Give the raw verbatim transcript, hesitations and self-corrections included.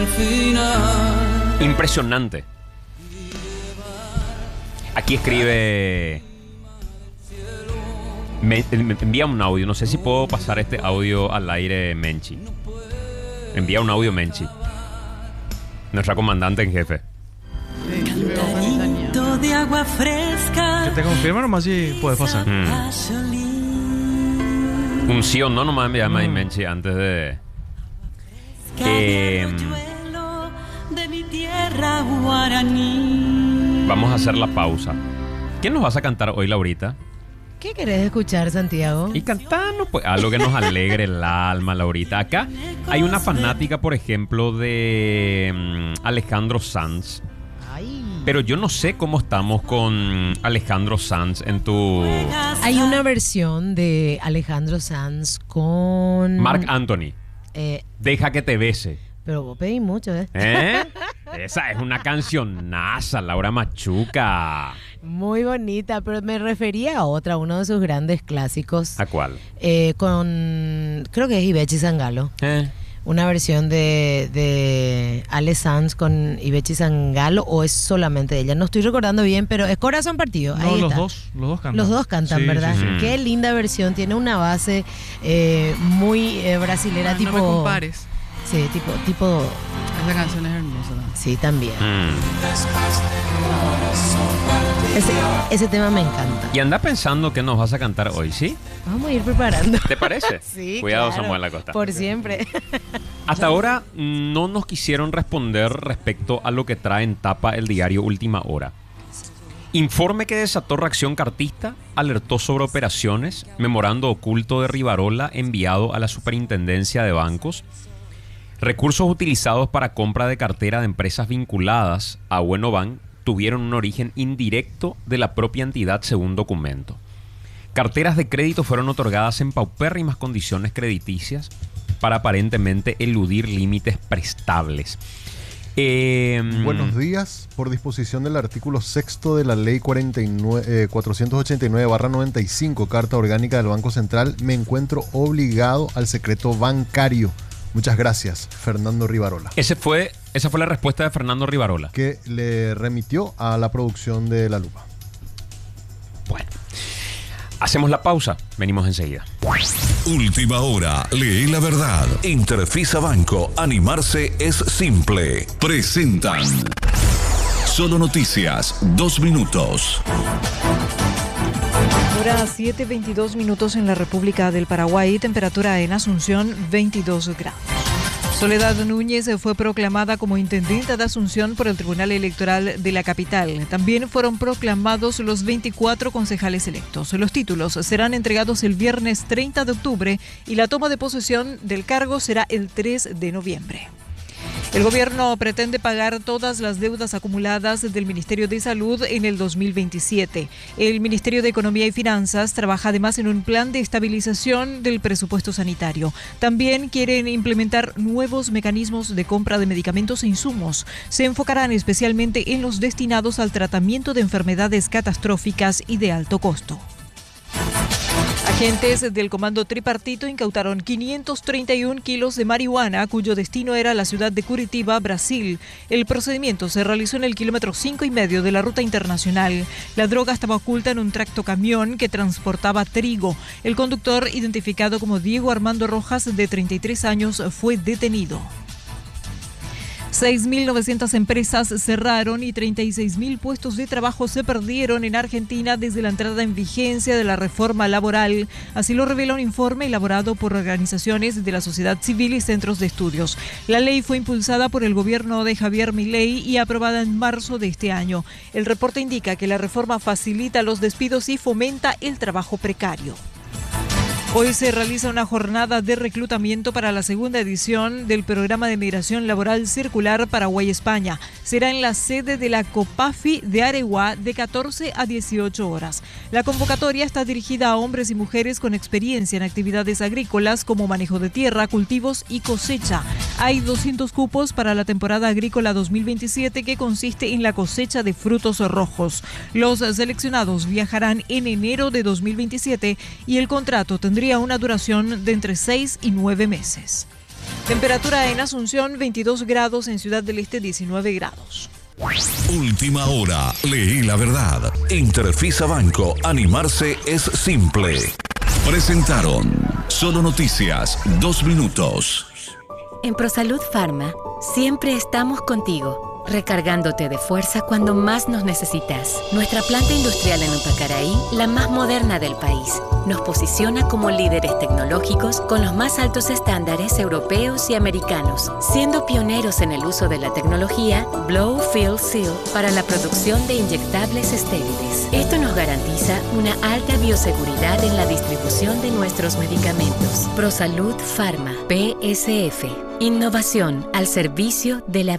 el final. Impresionante. Aquí escribe... Me, me envía un audio. No sé si puedo pasar este audio al aire, Menchi. Envía un audio, Menchi. Nuestra comandante en jefe. Cantadito de agua fresca. Que te confirma nomás si puedes pasar. Mm. Un sí o no nomás me llama mm. Menchi antes de... Eh, de mi tierra guaraní. Vamos a hacer la pausa. ¿Quién nos vas a cantar hoy, Laurita? ¿Qué querés escuchar, Santiago? Y cantarnos pues algo que nos alegre el alma, Laurita. Acá hay una fanática, por ejemplo, de um, Alejandro Sanz. Ay. Pero yo no sé cómo estamos con Alejandro Sanz en tu... Hay una versión de Alejandro Sanz con... Marc Anthony. Eh, Deja que te bese. Pero vos pedís mucho, ¿eh? ¿Eh? Esa es una cancionaza, Laura Machuca. Muy bonita, pero me refería a otra, uno de sus grandes clásicos. ¿A cuál? Eh, con, creo que es Ibechi Zangalo. ¿Eh? Una versión de, de Ale Sanz con Ibechi Zangalo, o es solamente ella. No estoy recordando bien, pero es Corazón Partido. No, ahí los está. dos, los dos cantan. Los dos cantan, sí, ¿verdad? Sí, sí. Qué linda versión. Tiene una base eh, muy eh, brasilera, no, tipo. No me compares. Sí, tipo, tipo. Esa canción es hermosa, ¿no? Sí, también. Mm. Ese, ese tema me encanta. Y anda pensando que nos vas a cantar hoy, ¿sí? Vamos a ir preparando. ¿Te parece? Sí, Cuidado, claro. Samuel Acosta. Por siempre. Hasta ahora no nos quisieron responder respecto a lo que trae en tapa el diario Última Hora. Informe que desató reacción cartista, alertó sobre operaciones, memorando oculto de Rivarola enviado a la Superintendencia de Bancos, recursos utilizados para compra de cartera de empresas vinculadas a Buenobank tuvieron un origen indirecto de la propia entidad según documento. Carteras de crédito fueron otorgadas en paupérrimas condiciones crediticias para aparentemente eludir límites prestables. Eh, Buenos días. Por disposición del artículo sexto de la ley cuarenta y nueve, eh, cuatrocientos ochenta y nueve barra noventa y cinco, Carta Orgánica del Banco Central, me encuentro obligado al secreto bancario. Muchas gracias, Fernando Rivarola. Ese fue, esa fue la respuesta de Fernando Rivarola. Que le remitió a la producción de La Lupa. Bueno, hacemos la pausa. Venimos enseguida. Última Hora, lee la verdad. Interfisa Banco, animarse es simple. Presentan Solo Noticias, dos minutos. Hora siete veintidós minutos en la República del Paraguay, temperatura en Asunción veintidós grados. Soledad Núñez fue proclamada como intendenta de Asunción por el Tribunal Electoral de la capital. También fueron proclamados los veinticuatro concejales electos. Los títulos serán entregados el viernes treinta de octubre y la toma de posesión del cargo será el tres de noviembre. El gobierno pretende pagar todas las deudas acumuladas del Ministerio de Salud en el dos mil veintisiete. El Ministerio de Economía y Finanzas trabaja además en un plan de estabilización del presupuesto sanitario. También quieren implementar nuevos mecanismos de compra de medicamentos e insumos. Se enfocarán especialmente en los destinados al tratamiento de enfermedades catastróficas y de alto costo. Agentes del Comando Tripartito incautaron quinientos treinta y un kilos de marihuana, cuyo destino era la ciudad de Curitiba, Brasil. El procedimiento se realizó en el kilómetro cinco y medio de la ruta internacional. La droga estaba oculta en un tractocamión que transportaba trigo. El conductor, identificado como Diego Armando Rojas, de treinta y tres años, fue detenido. seis mil novecientas empresas cerraron y treinta y seis mil puestos de trabajo se perdieron en Argentina desde la entrada en vigencia de la reforma laboral. Así lo revela un informe elaborado por organizaciones de la sociedad civil y centros de estudios. La ley fue impulsada por el gobierno de Javier Milei y aprobada en marzo de este año. El reporte indica que la reforma facilita los despidos y fomenta el trabajo precario. Hoy se realiza una jornada de reclutamiento para la segunda edición del programa de migración laboral circular Paraguay-España. Será en la sede de la COPAFI de Areguá de catorce a dieciocho horas. La convocatoria está dirigida a hombres y mujeres con experiencia en actividades agrícolas como manejo de tierra, cultivos y cosecha. Hay doscientos cupos para la temporada agrícola dos mil veintisiete que consiste en la cosecha de frutos rojos. Los seleccionados viajarán en enero de dos mil veintisiete y el contrato tendría una duración de entre seis y nueve meses. Temperatura en Asunción veintidós grados, en Ciudad del Este diecinueve grados. Última hora, leí la verdad. Interfisa Banco, animarse es simple. Presentaron Solo Noticias, dos minutos. En ProSalud Pharma, siempre estamos contigo, recargándote de fuerza cuando más nos necesitas. Nuestra planta industrial en Upacaraí, la más moderna del país, nos posiciona como líderes tecnológicos con los más altos estándares europeos y americanos, siendo pioneros en el uso de la tecnología Blow Fill Seal para la producción de inyectables estériles. Esto nos garantiza una alta bioseguridad en la distribución de nuestros medicamentos. ProSalud Pharma, P S F. Innovación al servicio de la